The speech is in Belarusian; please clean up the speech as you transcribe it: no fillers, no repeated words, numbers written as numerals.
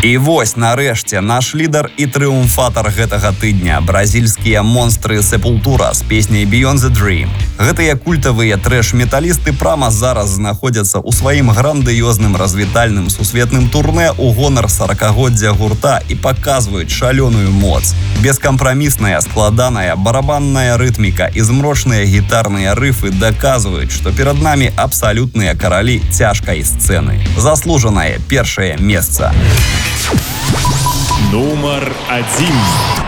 І вось, нарэшце, наш лідар і трыумфатар гэтага тыдня – бразільскія монстры Sepultura з песняй Beyond the Dream. Гэтыя культавыя трэш-металісты прама зараз знаходзяцца ў сваім грандыёзным развітальным сусветным турнэ ў гонар 40-годдзя гурта і паказваюць шалёную моц. Бескампрамісная, складаная барабанная рытміка і змрочныя гітарныя рыфы даказваюць, што перад намі абсалютныя каралі цяжкай сцэны. Заслужанае першае месца. Нумар 1.